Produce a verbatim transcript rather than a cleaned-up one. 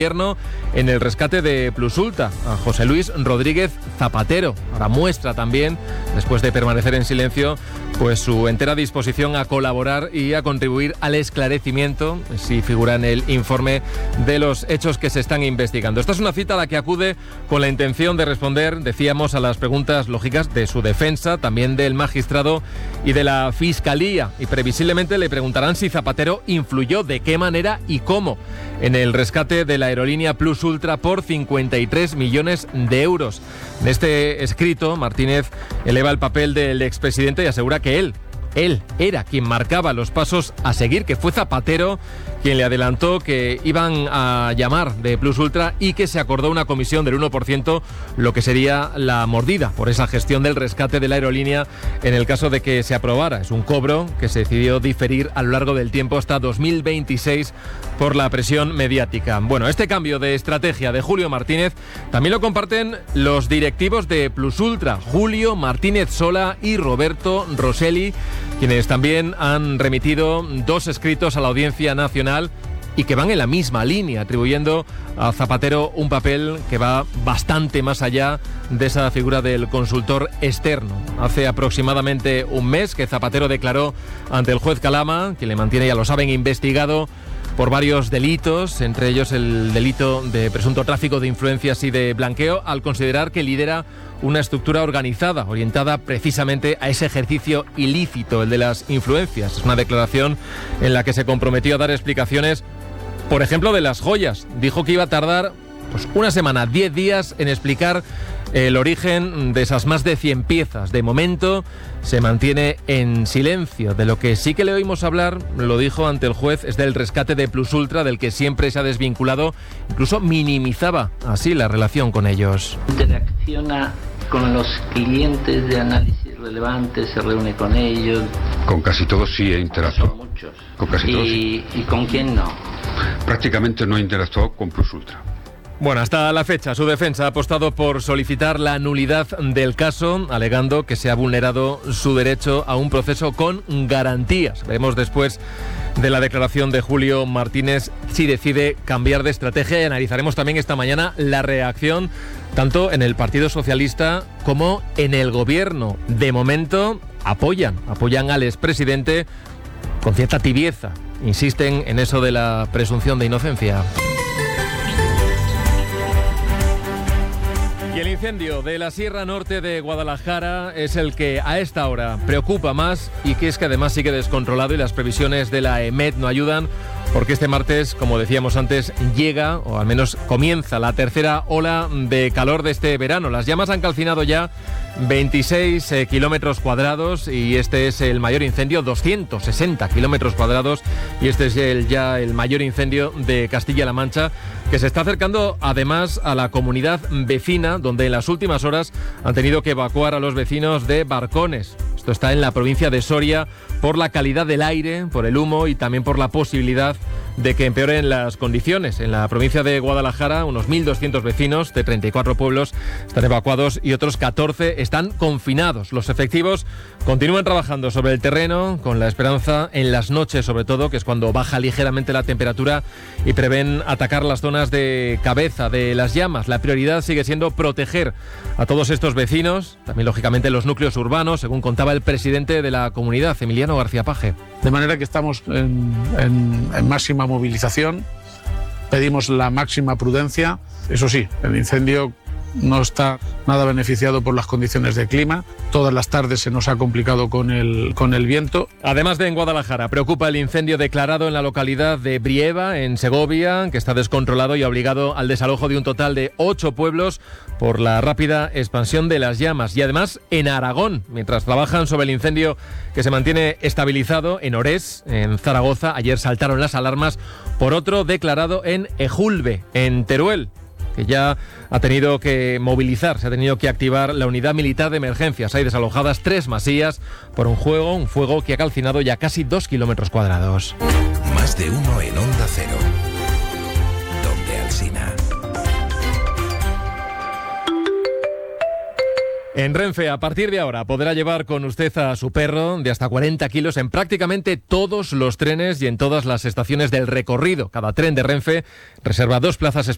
en el rescate de Plusultra, a José Luis Rodríguez Zapatero. Ahora muestra también, después de permanecer en silencio, pues su entera disposición a colaborar y a contribuir al esclarecimiento, si figura en el informe, de los hechos que se están investigando. Esta es una cita a la que acude con la intención de responder, decíamos, a las preguntas lógicas de su defensa, también del magistrado y de la Fiscalía. Y previsiblemente le preguntarán si Zapatero influyó, de qué manera y cómo, en el rescate de la aerolínea Plusultra por cincuenta y tres millones de euros. En este escrito, Martínez eleva el papel del expresidente y asegura que él, él era quien marcaba los pasos a seguir, que fue Zapatero quien le adelantó que iban a llamar de Plusultra y que se acordó una comisión del uno por ciento, lo que sería la mordida por esa gestión del rescate de la aerolínea en el caso de que se aprobara. Es un cobro que se decidió diferir a lo largo del tiempo hasta dos mil veintiséis por la presión mediática. Bueno, este cambio de estrategia de Julio Martínez también lo comparten los directivos de Plusultra, Julio Martínez Sola y Roberto Rosselli, quienes también han remitido dos escritos a la Audiencia Nacional y que van en la misma línea, atribuyendo a Zapatero un papel que va bastante más allá de esa figura del consultor externo. Hace aproximadamente un mes que Zapatero declaró ante el juez Calama, que le mantiene, ya lo saben, investigado por varios delitos, entre ellos el delito de presunto tráfico de influencias y de blanqueo, al considerar que lidera una estructura organizada, orientada precisamente a ese ejercicio ilícito, el de las influencias. Es una declaración en la que se comprometió a dar explicaciones, por ejemplo, de las joyas. Dijo que iba a tardar pues, una semana, diez días en explicar el origen de esas más de cien piezas. De momento se mantiene en silencio. De lo que sí que le oímos hablar, lo dijo ante el juez, es del rescate de Plusultra, del que siempre se ha desvinculado, incluso minimizaba así la relación con ellos. Interacciona con los clientes de análisis relevantes, se reúne con ellos. Con casi todos sí he interactuado. Son muchos. Con casi todos. ¿Y, ¿Y con quién no? Prácticamente no he interactuado con Plusultra. Bueno, hasta la fecha su defensa ha apostado por solicitar la nulidad del caso, alegando que se ha vulnerado su derecho a un proceso con garantías. Veremos después de la declaración de Julio Martínez si decide cambiar de estrategia, y analizaremos también esta mañana la reacción tanto en el Partido Socialista como en el Gobierno. De momento apoyan, apoyan al expresidente con cierta tibieza. Insisten en eso de la presunción de inocencia. Y el incendio de la Sierra Norte de Guadalajara es el que a esta hora preocupa más, y que es que además sigue descontrolado y las previsiones de la EMET no ayudan, porque este martes, como decíamos antes, llega, o al menos comienza, la tercera ola de calor de este verano. Las llamas han calcinado ya veintiséis eh, kilómetros cuadrados y este es el mayor incendio, doscientos sesenta kilómetros cuadrados, y este es el, ya el mayor incendio de Castilla-La Mancha, que se está acercando además a la comunidad vecina, donde en las últimas horas han tenido que evacuar a los vecinos de Barcones. Esto está en la provincia de Soria, por la calidad del aire, por el humo y también por la posibilidad de que empeoren las condiciones. En la provincia de Guadalajara, unos mil doscientos vecinos de treinta y cuatro pueblos están evacuados y otros catorce están confinados. Los efectivos continúan trabajando sobre el terreno con la esperanza en las noches, sobre todo, que es cuando baja ligeramente la temperatura, y prevén atacar las zonas de cabeza de las llamas. La prioridad sigue siendo proteger a todos estos vecinos, también lógicamente los núcleos urbanos, según contaba el presidente de la comunidad, Emiliano García Paje. De manera que estamos en, en, en máxima movilización, pedimos la máxima prudencia. Eso sí, el incendio no está nada beneficiado por las condiciones de clima. Todas las tardes se nos ha complicado con el, con el viento. Además de en Guadalajara, preocupa el incendio declarado en la localidad de Brieva, en Segovia, que está descontrolado y ha obligado al desalojo de un total de ocho pueblos por la rápida expansión de las llamas. Y además en Aragón, mientras trabajan sobre el incendio que se mantiene estabilizado en Orés, en Zaragoza, ayer saltaron las alarmas por otro declarado en Ejulbe, en Teruel, que ya ha tenido que movilizar, se ha tenido que activar la unidad militar de emergencias. Hay desalojadas tres masías por un fuego, un fuego que ha calcinado ya casi dos kilómetros cuadrados. Más de uno en Onda Cero. Donde Alsina. En Renfe, a partir de ahora, podrá llevar con usted a su perro de hasta cuarenta kilos en prácticamente todos los trenes y en todas las estaciones del recorrido. Cada tren de Renfe reserva dos plazas especiales